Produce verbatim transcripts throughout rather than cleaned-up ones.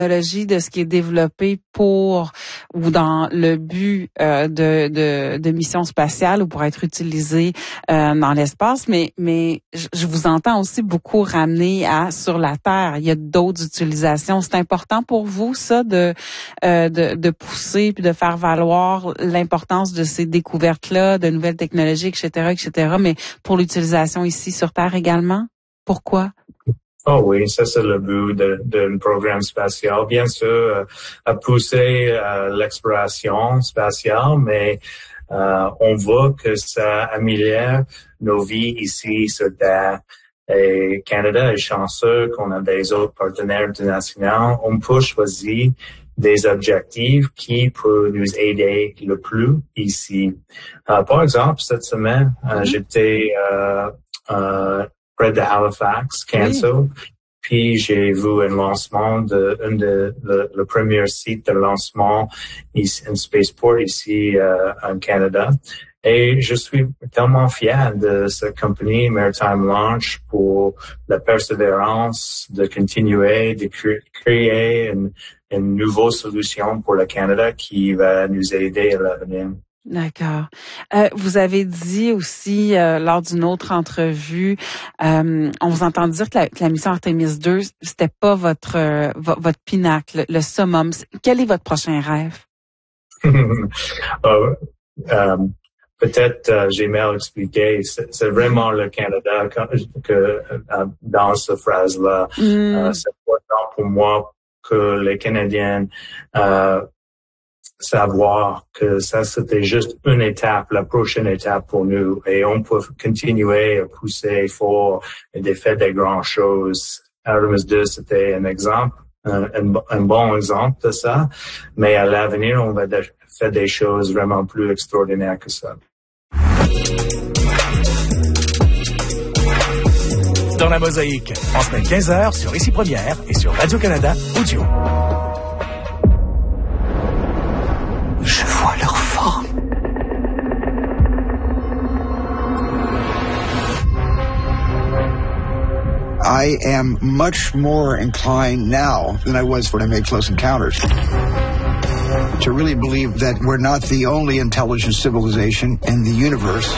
technologie, de ce qui est développé pour ou dans le but euh, de, de de missions spatiales ou pour être utilisé euh, dans l'espace, mais mais je vous entends aussi beaucoup ramener à sur la Terre. Il y a d'autres utilisations. C'est important pour vous ça de euh, de, de pousser puis de faire valoir l'importance de ces découvertes-là, de nouvelles technologies, et cetera, et cetera. Mais pour l'utilisation ici sur Terre également. Pourquoi? Oh oui, ça c'est le but d'un programme spatial. Bien sûr, euh, à pousser euh, l'exploration spatiale, mais euh, on voit que ça améliore nos vies ici sur Terre. Et Canada est chanceux qu'on a des autres partenaires internationaux. On peut choisir des objectifs qui peuvent nous aider le plus ici. Euh, par exemple, cette semaine, euh, j'étais euh, euh, près de Halifax, Canso. Oui. Puis j'ai vu un lancement de un de le, le premier site de lancement ici, un spaceport ici euh, en Canada. Et je suis tellement fier de cette compagnie Maritime Launch pour la persévérance de continuer de cré- créer une, une nouvelle solution pour le Canada qui va nous aider à l'avenir. D'accord. Euh, vous avez dit aussi euh, lors d'une autre entrevue, euh, on vous entend dire que la, que la mission Artemis deux, c'était pas votre euh, votre pinacle, le summum. Quel est votre prochain rêve? euh, euh, peut-être euh, j'ai mal expliqué. C'est, c'est vraiment le Canada que, que euh, dans cette phrase-là. Mm. Euh, c'est important pour moi que les Canadiens euh, savoir que ça, c'était juste une étape, la prochaine étape pour nous. Et on peut continuer à pousser fort et de faire des grandes choses. Artemis deux, c'était un exemple, un, un, un bon exemple de ça. Mais à l'avenir, on va de, faire des choses vraiment plus extraordinaires que ça. Dans la mosaïque, en semaine quinze heures sur Ici Première et sur Radio-Canada Audio. Je vois leur forme. I am much more inclined now than I was when I made Close Encounters to really believe that we're not the only intelligent civilization in the universe.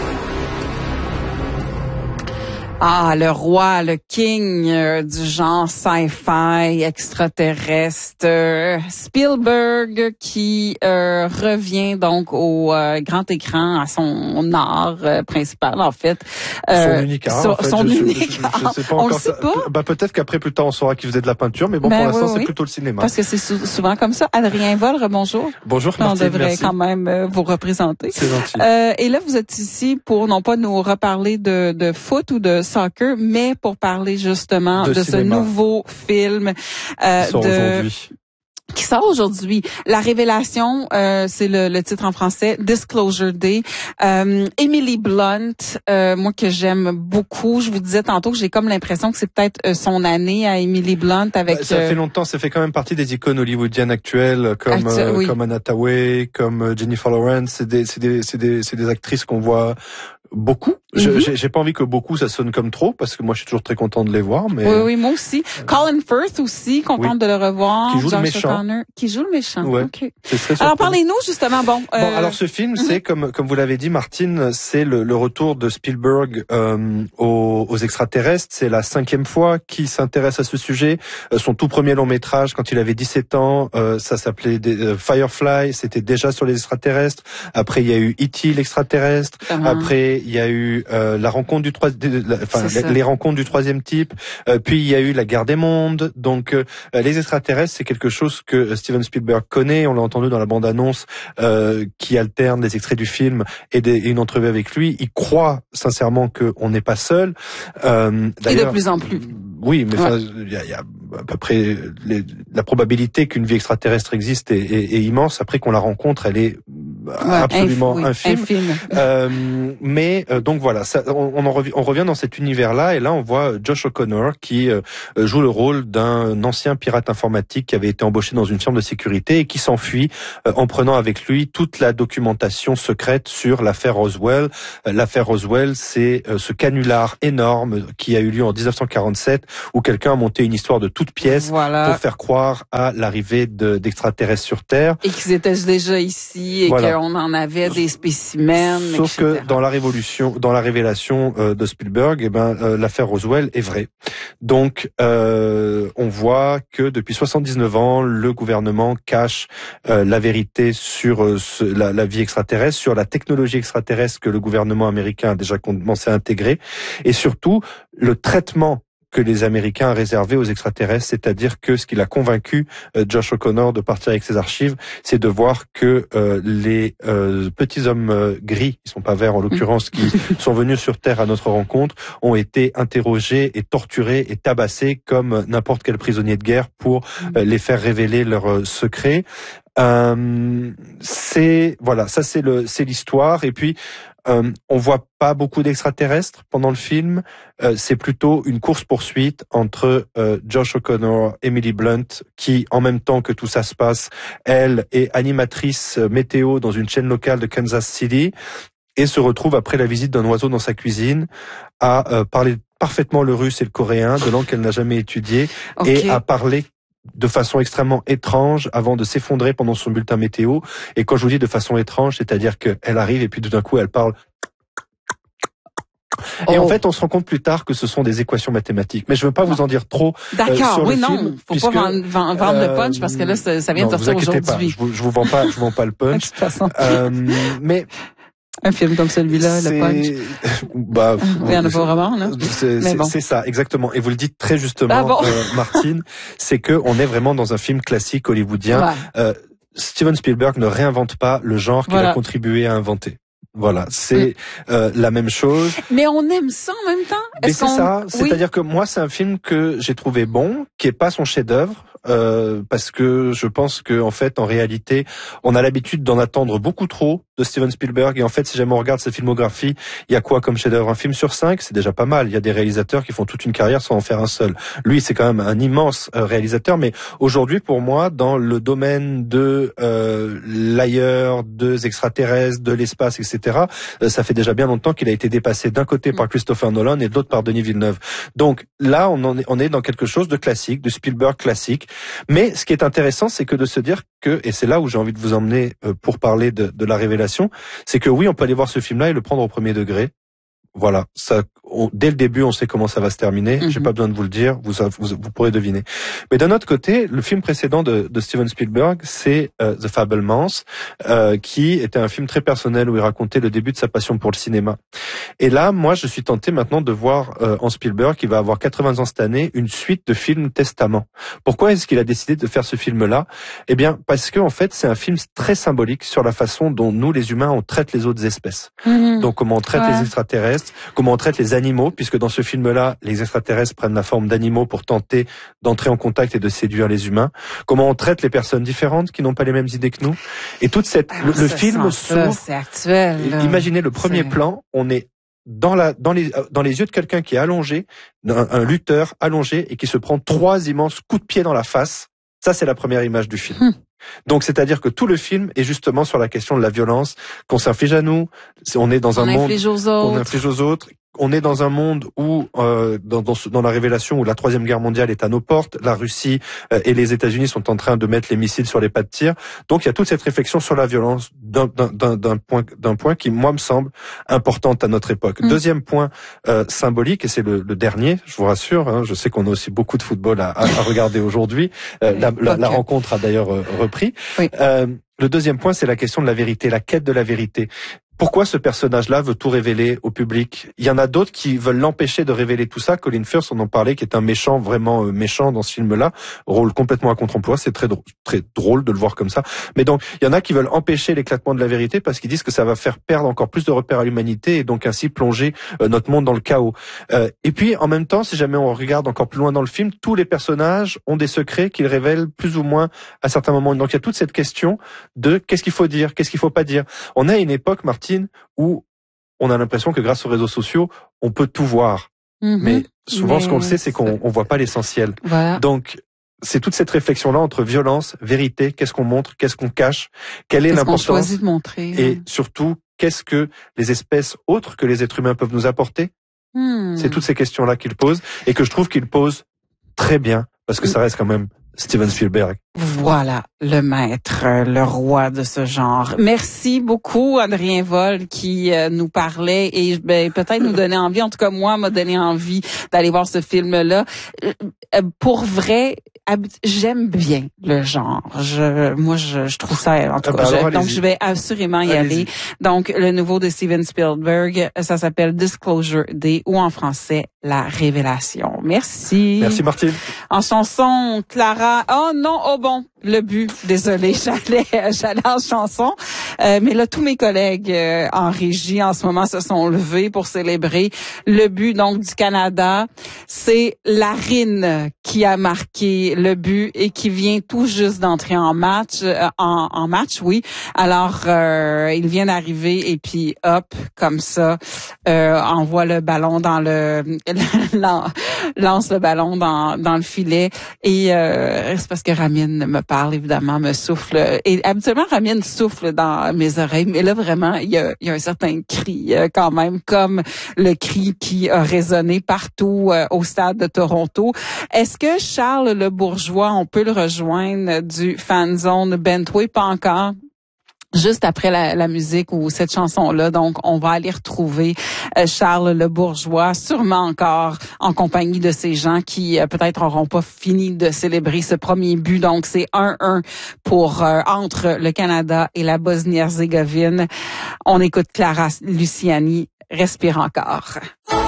Ah, le roi, le king euh, du genre sci-fi extraterrestre, euh, Spielberg qui euh, revient donc au euh, grand écran à son art euh, principal en fait. Euh, son unique art. Son, en fait. son je, unique je, je, art. Je sais pas on encore le sait ça. pas. Bah peut-être qu'après plus tard on saura qu'il faisait de la peinture, mais bon ben, pour l'instant oui, c'est oui. plutôt le cinéma. Parce que c'est sou- souvent comme ça. Adrien Volre, bonjour. Bonjour Martine, on devrait merci. quand même euh, vous représenter. C'est gentil. Euh, et là vous êtes ici pour non pas nous reparler de, de foot ou de soccer, mais pour parler justement de, de ce nouveau film euh, qui sort de aujourd'hui. qui sort aujourd'hui. La révélation, euh, c'est le, le titre en français, Disclosure Day. Euh, Emily Blunt, euh, moi que j'aime beaucoup. Je vous disais tantôt que j'ai comme l'impression que c'est peut-être euh, son année à Emily Blunt avec. Bah, ça euh, fait longtemps, ça fait quand même partie des icônes hollywoodiennes actuelles, comme Actu- euh, oui. comme Anna Hathaway, comme Jennifer Lawrence. C'est des c'est des c'est des c'est des actrices qu'on voit beaucoup. Je, mm-hmm. j'ai, j'ai pas envie que beaucoup ça sonne comme trop parce que moi je suis toujours très content de les voir. Mais oui, oui, moi aussi. Euh... Colin Firth aussi, contente oui. de le revoir. Qui joue Josh le méchant. O'Connor, qui joue le méchant. Ouais. Okay. C'est très alors parlez-nous justement. Bon. Euh... Bon, alors ce film, mm-hmm. c'est comme comme vous l'avez dit, Martine, c'est le, le retour de Spielberg euh, aux, aux extraterrestres. C'est la cinquième fois qu'il s'intéresse à ce sujet. Euh, son tout premier long métrage, quand il avait dix-sept ans, euh, ça s'appelait euh, Firefly. C'était déjà sur les extraterrestres. Après, il y a eu E T l'extraterrestre. Uh-huh. Après, il y a eu euh, la rencontre du troisième, enfin les, les rencontres du troisième type. Euh, puis il y a eu la guerre des mondes. Donc euh, les extraterrestres, c'est quelque chose que Steven Spielberg connaît. On l'a entendu dans la bande-annonce euh, qui alterne des extraits du film et, des, et une entrevue avec lui. Il croit sincèrement qu'on n'est pas seul. Euh, et de plus en plus. Oui, mais il ouais. y, a, y a à peu près les, la probabilité qu'une vie extraterrestre existe est, est, est immense. Après qu'on la rencontre, elle est absolument oui, infime. infime. Euh, mais euh, donc voilà, ça, on, on, en revient, on revient dans cet univers-là, et là on voit Josh O'Connor qui euh, joue le rôle d'un ancien pirate informatique qui avait été embauché dans une firme de sécurité et qui s'enfuit euh, en prenant avec lui toute la documentation secrète sur l'affaire Roswell. Euh, l'affaire Roswell, c'est euh, ce canular énorme qui a eu lieu en dix-neuf cent quarante-sept où quelqu'un a monté une histoire de toutes pièces voilà. pour faire croire à l'arrivée de, d'extraterrestres sur Terre. Et qu'ils étaient déjà ici et voilà. qu'on en avait des spécimens. Sauf et cetera. que dans la révolution, dans la révélation euh, de Spielberg, eh ben euh, l'affaire Roswell est vraie. Donc euh, on voit que depuis soixante-dix-neuf ans, le gouvernement cache euh, la vérité sur euh, ce, la, la vie extraterrestre, sur la technologie extraterrestre que le gouvernement américain a déjà commencé à intégrer, et surtout le traitement que les Américains ont réservé aux extraterrestres, c'est-à-dire que ce qui l'a convaincu euh, Josh O'Connor de partir avec ses archives, c'est de voir que euh, les euh, petits hommes euh, gris, ils sont pas verts en l'occurrence, qui sont venus sur Terre à notre rencontre, ont été interrogés et torturés et tabassés comme n'importe quel prisonnier de guerre pour euh, les faire révéler leurs euh, secrets. Euh, c'est voilà, ça c'est le c'est l'histoire. Et puis euh, on voit pas beaucoup d'extraterrestres pendant le film. Euh, c'est plutôt une course poursuite entre euh, Josh O'Connor, Emily Blunt, qui en même temps que tout ça se passe, elle est animatrice météo dans une chaîne locale de Kansas City et se retrouve après la visite d'un oiseau dans sa cuisine à euh, parler parfaitement le russe et le coréen, de langue qu'elle n'a jamais étudiée, okay. et à parler de façon extrêmement étrange avant de s'effondrer pendant son bulletin météo. Et quand je vous dis de façon étrange, c'est-à-dire qu'elle arrive et puis tout d'un coup elle parle. Et oh. en fait, on se rend compte plus tard que ce sont des équations mathématiques. Mais je veux pas vous en dire trop. D'accord, euh, sur oui, le non, film, faut puisque, pas vendre, vendre euh, le punch parce que là, ça, ça vient non, de sortir aujourd'hui. Pas, je, vous, je vous vends pas, je vous vends pas le punch. De toute façon. Euh, mais un film comme celui-là, le punch. Bah, il y en a pas vraiment, là. C'est, c'est, bon. c'est ça, exactement. Et vous le dites très justement, ah bon. euh, Martine, c'est que on est vraiment dans un film classique hollywoodien. Ouais. Euh, Steven Spielberg ne réinvente pas le genre qu'il voilà. a contribué à inventer. Voilà, c'est mmh. euh, la même chose. Mais on aime ça en même temps. Mais c'est ça, oui. C'est-à-dire que moi, c'est un film que j'ai trouvé bon, qui est pas son chef-d'œuvre. Euh, parce que je pense que en fait, en réalité, on a l'habitude d'en attendre beaucoup trop de Steven Spielberg. Et en fait, si jamais on regarde sa filmographie, il y a quoi comme chef-d'œuvre? Un film sur cinq, c'est déjà pas mal. Il y a des réalisateurs qui font toute une carrière sans en faire un seul. Lui, c'est quand même un immense euh, réalisateur. Mais aujourd'hui, pour moi, dans le domaine de euh, l'ailleurs, des extraterrestres, de l'espace, et cetera, euh, ça fait déjà bien longtemps qu'il a été dépassé d'un côté par Christopher Nolan et de l'autre par Denis Villeneuve. Donc là, on en est, on est dans quelque chose de classique, de Spielberg classique. Mais ce qui est intéressant, c'est que de se dire que, et c'est là où j'ai envie de vous emmener pour parler de, de la révélation, c'est que oui, on peut aller voir ce film-là et le prendre au premier degré. Voilà, ça, on, dès le début, on sait comment ça va se terminer. Mm-hmm. J'ai pas besoin de vous le dire, vous, vous, vous pourrez deviner. Mais d'un autre côté, le film précédent de, de Steven Spielberg, c'est uh, The Fabelmans, euh, qui était un film très personnel où il racontait le début de sa passion pour le cinéma. Et là, moi, je suis tenté maintenant de voir euh, en Spielberg, qui va avoir quatre-vingts ans cette année, une suite de films Testament. Pourquoi est-ce qu'il a décidé de faire ce film-là? Eh bien, parce que en fait, c'est un film très symbolique sur la façon dont nous, les humains, on traite les autres espèces. Mm-hmm. Donc, comment on traite ouais. les extraterrestres, comment on traite les animaux, puisque dans ce film-là, les extraterrestres prennent la forme d'animaux pour tenter d'entrer en contact et de séduire les humains. Comment on traite les personnes différentes qui n'ont pas les mêmes idées que nous. Et toute cette, ah, le, le film s'ouvre. C'est actuel. Là. Imaginez le premier c'est... plan, on est dans la, dans les, dans les yeux de quelqu'un qui est allongé, un, un lutteur allongé et qui se prend trois immenses coups de pied dans la face. Ça, c'est la première image du film. Hum. Donc, c'est-à-dire que tout le film est justement sur la question de la violence qu'on s'inflige à nous. On est dans on un monde, inflige aux autres. on inflige aux autres. On est dans un monde où, euh, dans, dans, dans la révélation, où la troisième guerre mondiale est à nos portes, la Russie euh, et les États-Unis sont en train de mettre les missiles sur les pas de tir. Donc, il y a toute cette réflexion sur la violence d'un, d'un, d'un point, d'un point qui, moi, me semble importante à notre époque. Mmh. Deuxième point euh, symbolique, et c'est le, le dernier, je vous rassure. Hein, je sais qu'on a aussi beaucoup de football à, à, à regarder aujourd'hui. Euh, la, la, okay. la rencontre a d'ailleurs euh, repris. Oui. Euh, le deuxième point, c'est la question de la vérité, la quête de la vérité. pourquoi ce personnage-là veut tout révéler au public? Il y en a d'autres qui veulent l'empêcher de révéler tout ça. Colin Firth, on en parlait, qui est un méchant, vraiment euh, méchant dans ce film-là, rôle complètement à contre-emploi. C'est très drôle, très drôle de le voir comme ça. Mais donc, il y en a qui veulent empêcher l'éclatement de la vérité parce qu'ils disent que ça va faire perdre encore plus de repères à l'humanité et donc ainsi plonger euh, notre monde dans le chaos. Euh, et puis, en même temps, si jamais on regarde encore plus loin dans le film, tous les personnages ont des secrets qu'ils révèlent plus ou moins à certains moments. Donc, il y a toute cette question de qu'est-ce qu'il faut dire, qu'est-ce qu'il faut pas dire. On a une époque, Martine, où on a l'impression que grâce aux réseaux sociaux, on peut tout voir. Mmh, mais souvent, mais ce qu'on le sait, c'est qu'on on voit pas l'essentiel. Voilà. Donc, c'est toute cette réflexion-là entre violence, vérité, qu'est-ce qu'on montre, qu'est-ce qu'on cache, quelle est qu'est-ce l'importance, qu'on choisit de montrer, et hein. Surtout, qu'est-ce que les espèces autres que les êtres humains peuvent nous apporter. Mmh. C'est toutes ces questions-là qu'il pose et que je trouve qu'il pose très bien parce que mmh. ça reste quand même Steven Spielberg. Voilà, le maître, le roi de ce genre. Merci beaucoup, Adrien Woll, qui euh, nous parlait et ben, peut-être nous donnait envie, en tout cas moi, m'a donné envie d'aller voir ce film-là. Euh, pour vrai, j'aime bien le genre. Je, moi, je, je trouve ça, en tout cas, ah ben je, donc je vais assurément y allez-y. aller. Donc, le nouveau de Steven Spielberg, ça s'appelle Disclosure Day ou en français, La Révélation. Merci. Merci, Martine. En chanson, Clara. Oh non, oh bon, le but. Désolée, j'allais, j'allais en chanson. Euh, mais là, tous mes collègues euh, en régie en ce moment se sont levés pour célébrer le but donc du Canada. C'est Larine qui a marqué le but et qui vient tout juste d'entrer en match, euh, en, en match, oui. Alors, euh, il vient d'arriver et puis hop, comme ça, euh, envoie le ballon dans le, lance le ballon dans, dans le filet. Et euh, c'est parce que Ramine me parle, évidemment, me souffle. Et habituellement, Ramine souffle dans mes oreilles, mais là, vraiment, il y a, il y a un certain cri euh, quand même, comme le cri qui a résonné partout euh, au stade de Toronto. Est-ce que Charles Le Bourgeois, on peut le rejoindre du Fanzone Bentway? Pas encore. Juste après la, la musique ou cette chanson-là, donc on va aller retrouver euh, Charles Le Bourgeois, sûrement encore en compagnie de ces gens qui euh, peut-être n'auront pas fini de célébrer ce premier but. Donc c'est un un pour euh, entre le Canada et la Bosnie-Herzégovine. On écoute Clara Luciani, Respire encore.